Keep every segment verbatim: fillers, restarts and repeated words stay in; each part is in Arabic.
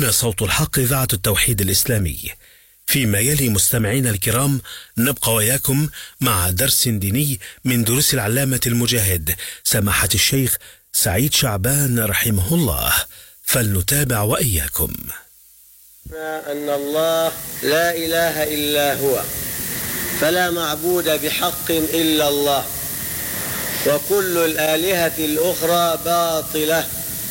هنا صوت الحق إذاعة التوحيد الإسلامي. فيما يلي مستمعينا الكرام نبقى وياكم مع درس ديني من دروس العلامة المجاهد سماحة الشيخ سعيد شعبان رحمه الله، فلنتابع وإياكم. أن الله لا إله إلا هو، فلا معبود بحق إلا الله، وكل الآلهة الأخرى باطلة.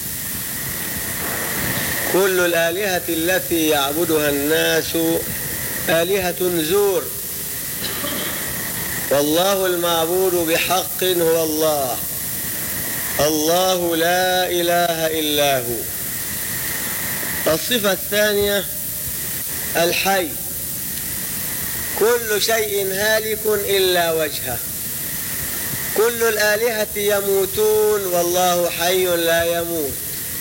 كل الآلهة التي يعبدها الناس آلهة زور، والله المعبود بحق هو الله. الله لا إله إلا هو. الصفة الثانية الحي، كل شيء هالك إلا وجهه. كل الآلهة يموتون والله حي لا يموت،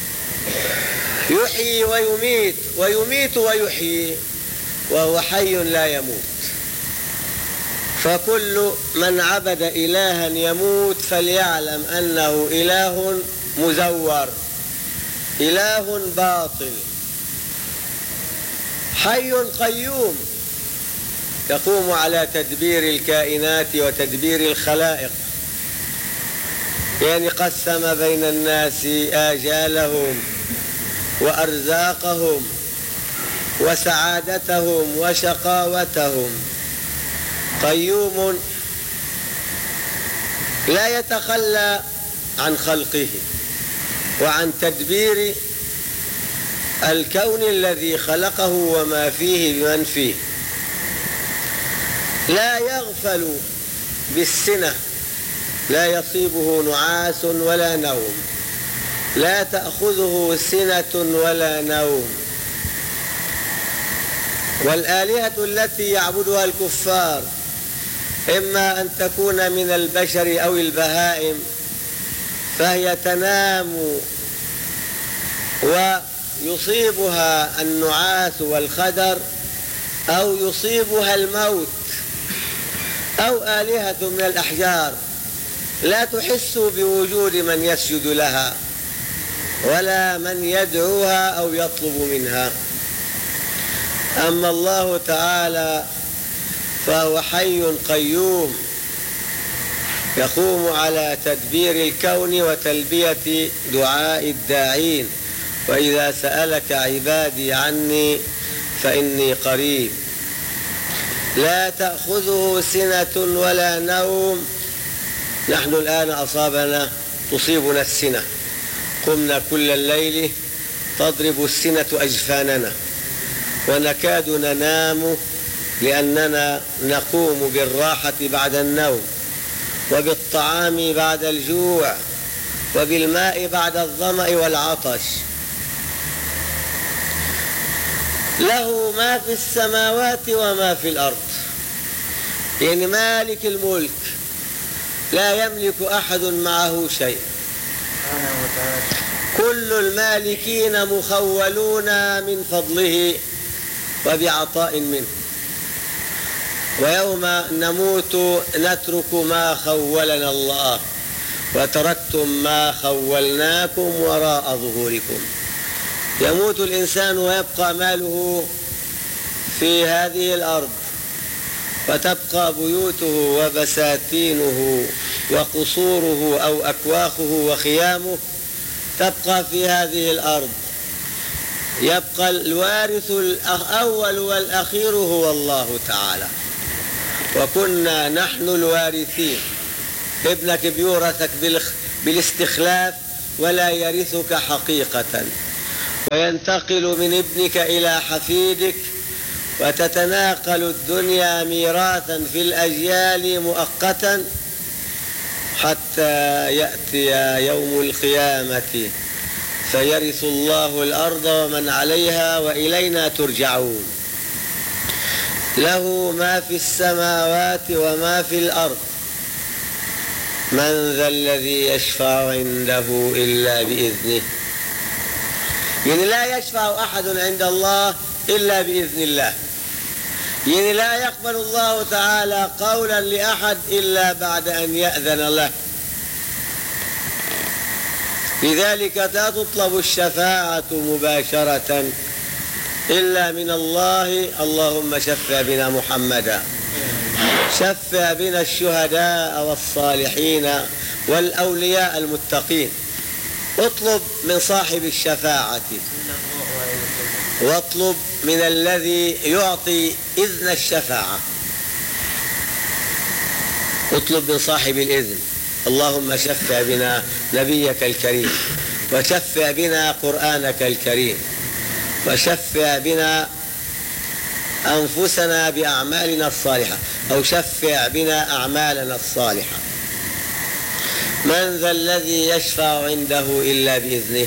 يحيي ويميت ويميت ويحيي وهو حي لا يموت. فكل من عبد إلها يموت فليعلم أنه إله مزور، إله باطل. حي قيوم يقوم على تدبير الكائنات وتدبير الخلائق، يعني قسم بين الناس آجالهم وأرزاقهم وسعادتهم وشقاوتهم. قيوم لا يتخلى عن خلقه وعن تدبير الكون الذي خلقه وما فيه بمن فيه. لا يغفل بالسنة، لا يصيبه نعاس ولا نوم، لا تأخذه سنة ولا نوم. والآلهة التي يعبدها الكفار إما أن تكون من البشر أو البهائم، فهي تنام ويصيبها النعاس والخدر، أو يصيبها الموت، أو آلهة من الأحجار لا تحس بوجود من يسجد لها ولا من يدعوها أو يطلب منها. أما الله تعالى فهو حي قيوم يقوم على تدبير الكون وتلبية دعاء الداعين. وإذا سألك عبادي عني فإني قريب، لا تأخذه سنة ولا نوم. نحن الآن أصابنا تصيبنا السنة، قمنا كل الليل تضرب السنة أجفاننا ونكاد ننام، لأننا نقوم بالراحة بعد النوم، وبالطعام بعد الجوع، وبالماء بعد الظمأ والعطش. له ما في السماوات وما في الأرض، يعني مالك الملك، لا يملك أحد معه شيء. كل المالكين مخولون من فضله وبعطاء منه. ويوم نموت نترك ما خولنا الله، وتركتم ما خولناكم وراء ظهوركم. يموت الإنسان ويبقى ماله في هذه الأرض، وتبقى بيوته وبساتينه وقصوره أو أكواخه وخيامه تبقى في هذه الأرض. يبقى الوارث الأول والأخير هو الله تعالى، وكنا نحن الوارثين. ابنك بيورثك بالاستخلاف ولا يرثك حقيقة، وينتقل من ابنك إلى حفيدك، وتتناقل الدنيا ميراثا في الأجيال مؤقتا حتى يأتي يوم القيامة فيرث الله الأرض ومن عليها وإلينا ترجعون. له ما في السماوات وما في الأرض. من ذا الذي يشفع عنده إلا بإذنه، يعني لا يشفع أحد عند الله إلا بإذن الله. يعني لا يقبل الله تعالى قولا لأحد إلا بعد أن يأذن له. لذلك لا تطلب الشفاعة مباشرة إلا من الله. اللهم شفع بنا محمدا، شفع بنا الشهداء والصالحين والأولياء المتقين. اطلب من صاحب الشفاعة، واطلب من الذي يعطي إذن الشفاعة. اطلب من صاحب الإذن. اللهم شفع بنا نبيك الكريم، وشفع بنا قرآنك الكريم، وشفع بنا أنفسنا بأعمالنا الصالحة، أو شفع بنا أعمالنا الصالحة. من ذا الذي يشفع عنده إلا بإذنه،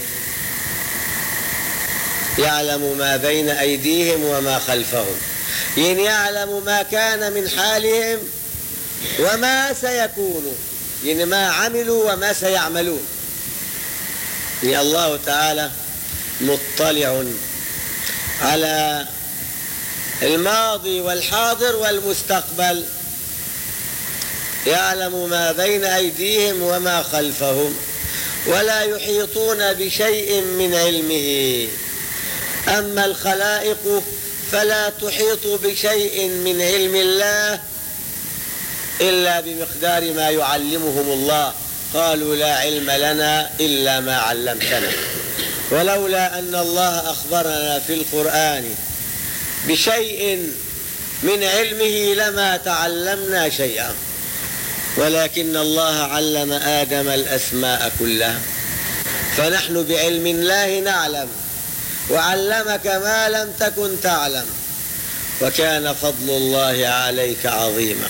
يعلم ما بين أيديهم وما خلفهم، إن يعلم ما كان من حالهم وما سيكون، يعني ما عملوا وما سيعملون. يعني الله تعالى مطلع على الماضي والحاضر والمستقبل، يعلم ما بين أيديهم وما خلفهم، ولا يحيطون بشيء من علمه. أما الخلائق فلا تحيط بشيء من علم الله إلا بمقدار ما يعلمهم الله. قالوا لا علم لنا إلا ما علمتنا. ولولا أن الله أخبرنا في القرآن بشيء من علمه لما تعلمنا شيئا، ولكن الله علم آدم الأسماء كلها، فنحن بعلم الله نعلم، وعلمك ما لم تكن تعلم، وكان فضل الله عليك عظيما.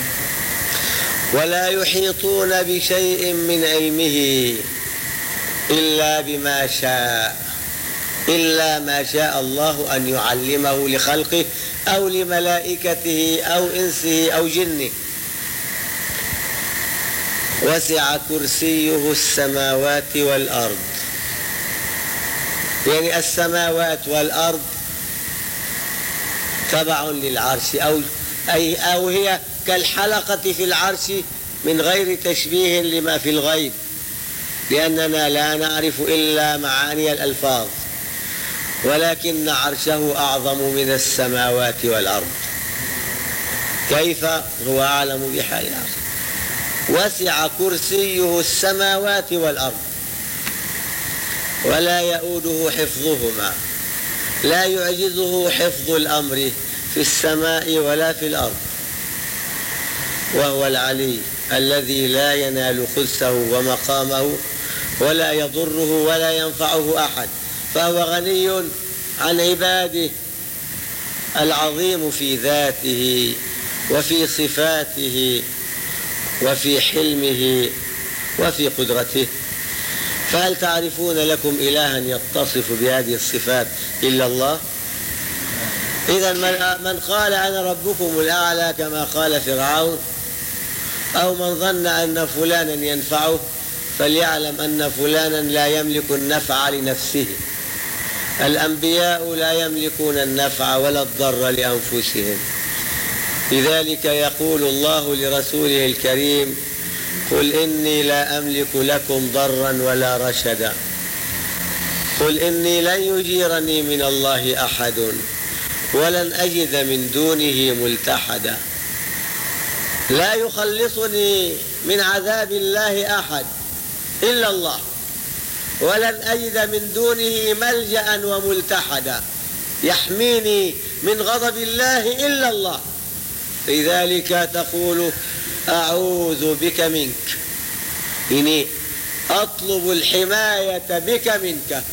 ولا يحيطون بشيء من علمه إلا بما شاء، إلا ما شاء الله أن يعلمه لخلقه أو لملائكته أو إنسه أو جنه. وسع كرسيه السماوات والأرض، يعني السماوات والأرض تبع للعرش، أو, أي أو هي كالحلقة في العرش من غير تشبيه لما في الغيب، لأننا لا نعرف إلا معاني الألفاظ، ولكن عرشه أعظم من السماوات والأرض. كيف؟ هو أعلم بحال العرش. وسع كرسيه السماوات والأرض ولا يؤوده حفظهما، لا يعجزه حفظ الأمر في السماء ولا في الأرض، وهو العلي الذي لا ينال خلسه ومقامه، ولا يضره ولا ينفعه أحد، فهو غني عن عباده، العظيم في ذاته وفي صفاته وفي حلمه وفي قدرته. فهل تعرفون لكم إلها يتصف بهذه الصفات إلا الله؟ إذا من قال أنا ربكم الأعلى كما قال فرعون، أو من ظن أن فلانا ينفعه، فليعلم أن فلانا لا يملك النفع لنفسه. الأنبياء لا يملكون النفع ولا الضر لأنفسهم. لذلك يقول الله لرسوله الكريم: قل إني لا أملك لكم ضرا ولا رشدا، قل إني لن يجيرني من الله أحد ولن أجد من دونه ملتحدا. لا يخلصني من عذاب الله أحد إلا الله، ولن أجد من دونه ملجأ وملتحدا يحميني من غضب الله إلا الله. لذلك تقول: أعوذ بك منك، إني أطلب الحماية بك منك.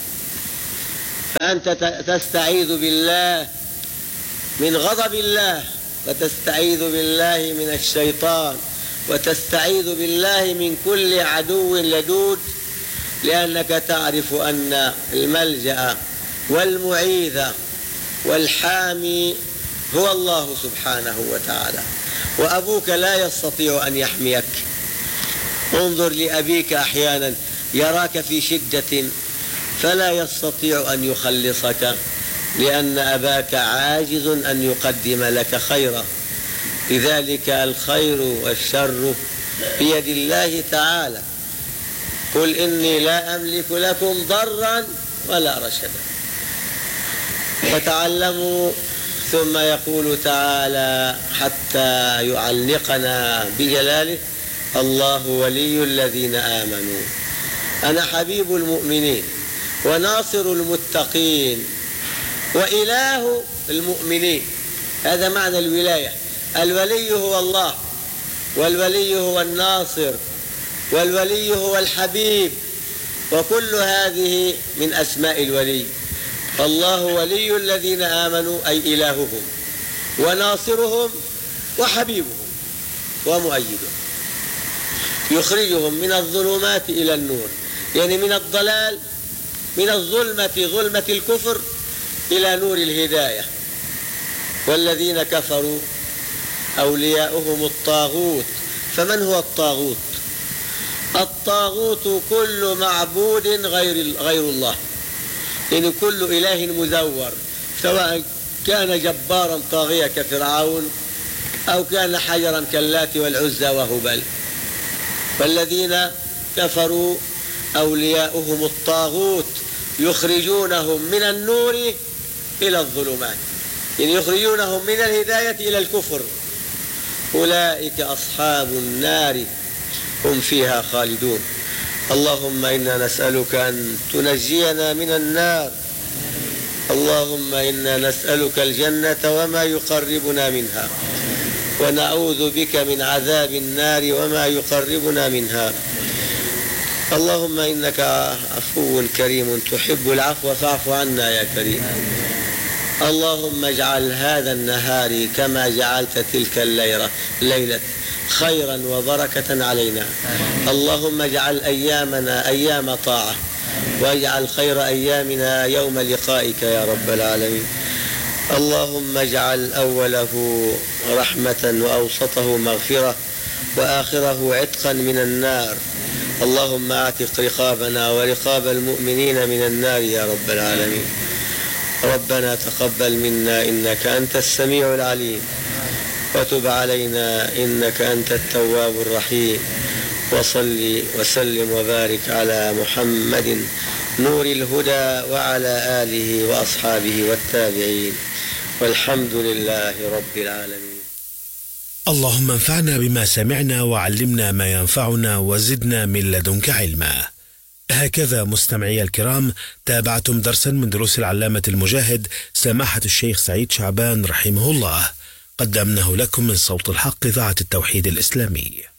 فأنت تستعيذ بالله من غضب الله، وتستعيذ بالله من الشيطان، وتستعيذ بالله من كل عدو لدود، لأنك تعرف أن الملجأ والمعيذ والحامي هو الله سبحانه وتعالى، وأبوك لا يستطيع أن يحميك. انظر لأبيك أحيانا يراك في شدة فلا يستطيع أن يخلصك، لأن أباك عاجز أن يقدم لك خيرا. لذلك الخير والشر بيد الله تعالى. قل إني لا أملك لكم ضرا ولا رشدا. فتعلموا. ثم يقول تعالى حتى يعلقنا بجلاله: الله ولي الذين آمنوا. أنا حبيب المؤمنين وناصر المتقين وإله المؤمنين. هذا معنى الولاية. الولي هو الله، والولي هو الناصر، والولي هو الحبيب، وكل هذه من أسماء الولي. الله ولي الذين آمنوا أي إلههم وناصرهم وحبيبهم ومؤيدهم، يخرجهم من الظلمات إلى النور، يعني من الضلال، من الظلمة ظلمة الكفر إلى نور الهداية. والذين كفروا أولياؤهم الطاغوت. فمن هو الطاغوت؟ الطاغوت كل معبود غير غير الله، يعني كل إله مزور، سواء كان جبارا طاغيا كفرعون أو كان حجرا كاللات والعزى وهبل. فالذين كفروا أولياؤهم الطاغوت يخرجونهم من النور إلى الظلمات، يعني يخرجونهم من الهداية إلى الكفر. أولئك أصحاب النار هم فيها خالدون. اللهم إنا نسألك أن تنجينا من النار. اللهم إنا نسألك الجنة وما يقربنا منها، ونعوذ بك من عذاب النار وما يقربنا منها. اللهم إنك عفو كريم تحب العفو فاعف عنا يا كريم. اللهم اجعل هذا النهار كما جعلت تلك الليلة ليلة خيرا وبركة علينا. اللهم اجعل أيامنا أيام طاعة، واجعل خير أيامنا يوم لقائك يا رب العالمين. اللهم اجعل أوله رحمة وأوسطه مغفرة وآخره عتقا من النار. اللهم اعتق رقابنا ورقاب المؤمنين من النار يا رب العالمين. ربنا تقبل منا إنك أنت السميع العليم، وتب علينا إنك أنت التواب الرحيم. وصل وسلم وبارك على محمد نور الهدى وعلى آله وأصحابه والتابعين، والحمد لله رب العالمين. اللهم انفعنا بما سمعنا وعلمنا ما ينفعنا وزدنا من لدنك علما. هكذا مستمعي الكرام تابعتم درسا من دروس العلامة المجاهد سماحة الشيخ سعيد شعبان رحمه الله، قدمناه لكم من صوت الحق إذاعة التوحيد الإسلامي.